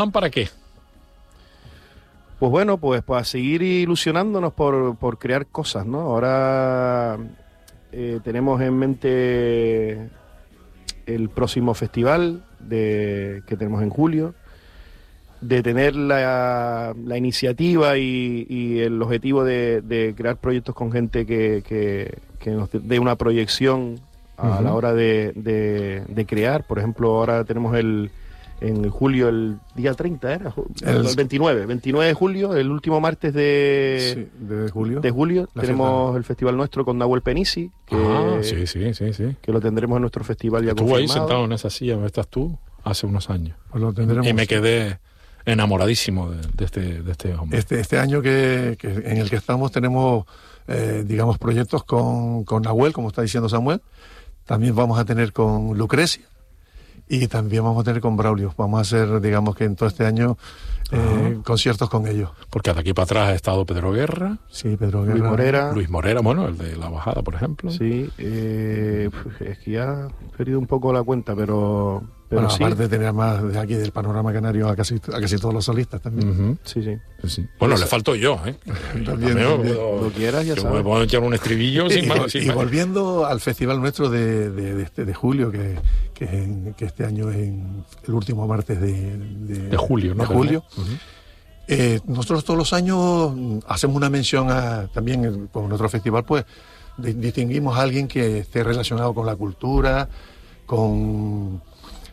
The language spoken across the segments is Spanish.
¿Para qué? Pues bueno, pues para seguir ilusionándonos por crear cosas, ¿no? Ahora tenemos en mente el próximo festival que tenemos en julio, de tener la iniciativa y el objetivo de crear proyectos con gente que nos dé una proyección a la hora de crear. Por ejemplo, ahora tenemos en julio, el día 30, ¿era? El 29 de julio, el último martes de julio, tenemos el festival nuestro con Nahuel Penisi, que lo tendremos en nuestro festival ya confirmado. Estuve ahí sentado en esa silla donde estás tú hace unos años. Pues lo tendremos. Y me quedé enamoradísimo de este hombre. Este año que en el que estamos tenemos, digamos, proyectos con Nahuel, como está diciendo Samuel. También vamos a tener con Lucrecia. Y también vamos a tener con Braulio. Vamos a hacer, digamos que en todo este añño, conciertos con ellos. Porque de aquí para atrás ha estado Pedro Guerra. Sí, Pedro Guerra. Luis Morera, bueno, el de La Bajada, por ejemplo. Sí, es que ya he perdido un poco la cuenta, pero bueno, sí. Aparte de tener más de aquí del panorama canario a casi todos los solistas también. Sí. Bueno, le falto yo, También. Lo quieras, ya sabes. Me puedo echar un estribillo sin más. Y volviendo al festival nuestro de julio, que este año es el último martes de julio, ¿no? De julio. Nosotros todos los años hacemos una mención también con nuestro festival, pues distinguimos a alguien que esté relacionado con la cultura, con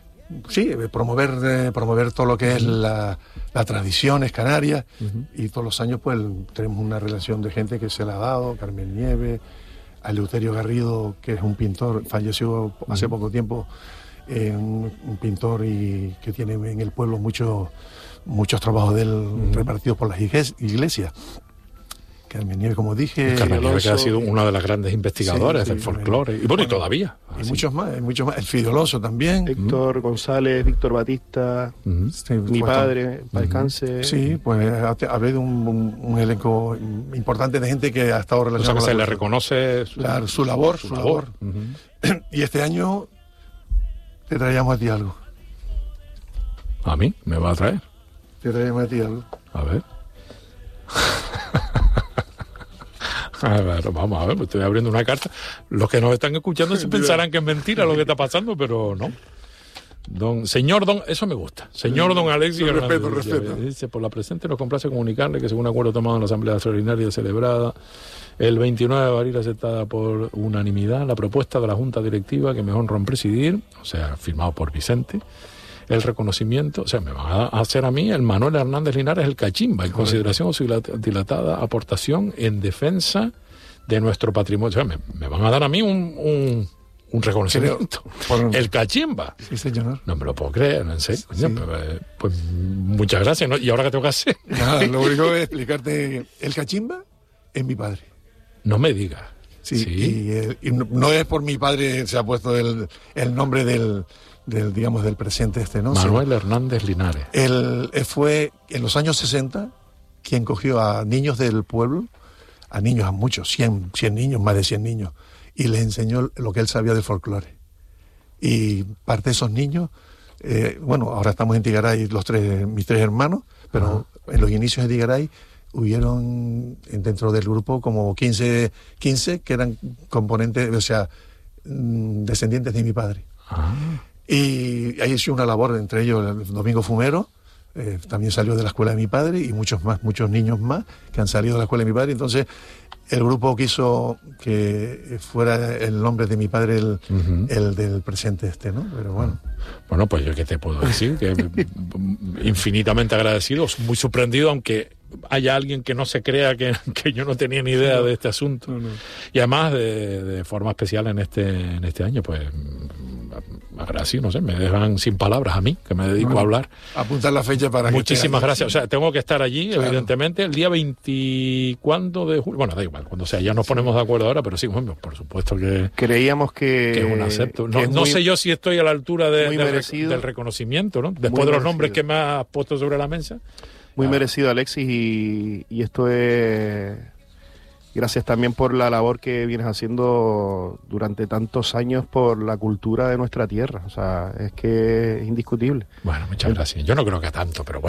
promover todo lo que es las tradiciones canarias. Y todos los años pues tenemos una relación de gente que se la ha dado: Carmen Nieves, a Eleuterio Garrido, que es un pintor, falleció hace poco tiempo, un pintor y que tiene en el pueblo muchos trabajos de él repartidos por las iglesias. Carmen Nieves, como dije. Carmen Nieves, que ha sido una de las grandes investigadoras del folclore. Y bueno, y todavía. Y muchos más. El Fideloso también. Héctor González, Víctor Batista, mi padre, para descanse. Sí, pues ha habido un elenco importante de gente que ha estado relacionada. O sea, que se le reconoce su labor. Y este año te traíamos a ti algo. ¿A mí? ¿Me va a traer? Te traíamos a ti algo. A ver. Vamos a ver, me estoy abriendo una carta. Los que nos están escuchando se pensarán que es mentira lo que está pasando, pero no. Señor don, eso me gusta. Señor don Alexis Hernández. Respeto. Dice: por la presente nos complace comunicarle que según un acuerdo tomado en la Asamblea Extraordinaria celebrada el 29 de abril, aceptada por unanimidad la propuesta de la Junta Directiva que me honra en presidir, o sea, firmado por Vicente, el reconocimiento, o sea, me van a hacer a mí el Manuel Hernández Linares el Cachimba, en consideración de su dilatada aportación en defensa de nuestro patrimonio. O sea, me van a dar a mí un reconocimiento. El Cachimba. Sí, señor. No me lo puedo creer, en serio. Sí. Pues muchas gracias, ¿no? ¿Y ahora qué tengo que hacer? Nada, lo único es explicarte: el Cachimba es mi padre. No me digas. Sí. Y no es por mi padre se ha puesto el nombre del presente ¿no? Manuel Hernández Linares. Él fue en los años 60 quien cogió a niños del pueblo, a muchos, 100 niños, más de 100 niños, y les enseñó lo que él sabía del folclore. Y parte de esos niños, ahora estamos en Tigaray mis tres hermanos, pero en los inicios de Tigaray hubieron dentro del grupo como 15 que eran componentes, o sea, descendientes de mi padre. Y ahí hizo una labor, entre ellos el Domingo Fumero, también salió de la escuela de mi padre, y muchos niños más que han salido de la escuela de mi padre. Entonces el grupo quiso que fuera el nombre de mi padre el del presente ¿no? Pero bueno. Bueno, pues yo qué te puedo decir, que infinitamente agradecido, muy sorprendido, aunque haya alguien que no se crea que yo no tenía ni idea de este asunto. No. Y además de forma especial en este año, pues agradecido, no sé, me dejan sin palabras a mí, que me dedico a hablar. Apuntar la fecha para Muchísimas gracias. O sea, tengo que estar allí, claro. Evidentemente, el día 20, ¿cuándo de julio? Bueno, da igual, cuando sea, ya nos ponemos de acuerdo ahora, pero sí, bueno, por supuesto que... Creíamos que es un acepto. No sé yo si estoy a la altura del reconocimiento, ¿no? Después de los nombres que me has puesto sobre la mesa. Muy merecido, Alexis, y esto es... gracias también por la labor que vienes haciendo durante tantos años por la cultura de nuestra tierra. O sea, es que es indiscutible. Bueno, muchas gracias. Yo no creo que a tanto, pero bueno.